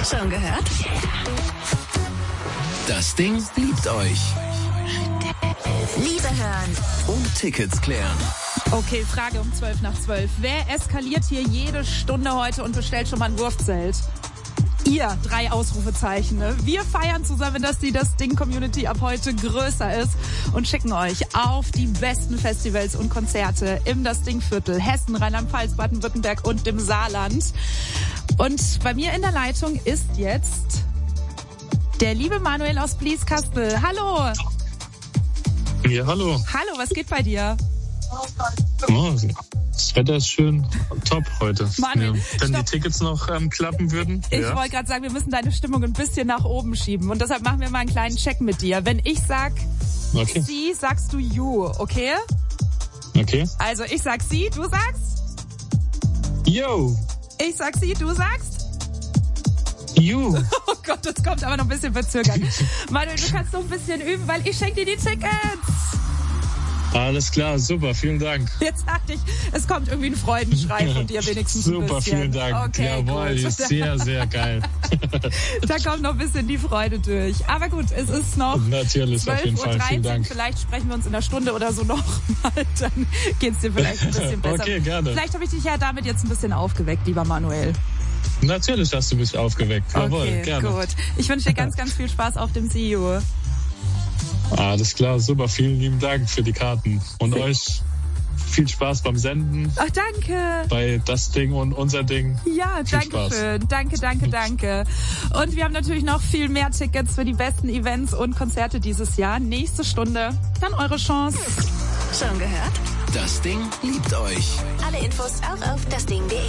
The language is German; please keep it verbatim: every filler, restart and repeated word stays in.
Schon gehört? Das Ding liebt euch. Liebe hören Und Tickets klären. Okay, Frage um zwölf nach zwölf. Wer eskaliert hier jede Stunde heute und bestellt schon mal ein Wurfzelt? Ihr, drei Ausrufezeichen. Ne? Wir feiern zusammen, dass die Das Ding-Community ab heute größer ist und schicken euch auf die besten Festivals und Konzerte im Das Ding-Viertel, Hessen, Rheinland-Pfalz, Baden-Württemberg und im Saarland. Und bei mir in der Leitung ist jetzt der liebe Manuel aus Blieskastel. Hallo. Ja, hallo. Hallo, was geht bei dir? Oh, das Wetter ist schön top heute. Manuel, ja. Wenn stopp. die Tickets noch ähm, klappen würden. Ich ja. wollte gerade sagen, wir müssen deine Stimmung ein bisschen nach oben schieben. Und deshalb machen wir mal einen kleinen Check mit dir. Wenn ich sag Okay. sie, sagst du you, okay? Okay. Also ich sag sie, du sagst? Yo. Ich sag sie, du sagst? You. Oh Gott, das kommt aber noch ein bisschen verzögert. Manuel, du kannst noch ein bisschen üben, weil ich schenke dir die Tickets. Alles klar, super, vielen Dank. Jetzt dachte ich, es kommt irgendwie ein Freudenschrei von dir wenigstens ein Super, bisschen. vielen Dank. Okay, Jawohl, gut. sehr, sehr geil. Da kommt noch ein bisschen die Freude durch. Aber gut, es ist noch Natürlich, auf jeden zwölf Uhr Fall, vielen dreizehn. Dank. Vielleicht sprechen wir uns in einer Stunde oder so noch mal. Dann geht's dir vielleicht ein bisschen besser. Okay, gerne. Vielleicht habe ich dich ja damit jetzt ein bisschen aufgeweckt, lieber Manuel. Natürlich hast du mich aufgeweckt. Jawohl, Okay, gerne. gut. Ich wünsche dir ganz, ganz viel Spaß auf dem C E O. Alles klar, super, vielen lieben Dank für die Karten. Und euch viel Spaß beim Senden. Ach, danke. Bei Das Ding und unser Ding. Ja, Viel danke Spaß. schön. Danke, danke, danke. Und wir haben natürlich noch viel mehr Tickets für die besten Events und Konzerte dieses Jahr. Nächste Stunde, dann eure Chance. Schon gehört? Das Ding liebt euch. Alle Infos auch auf das Ding punkt de.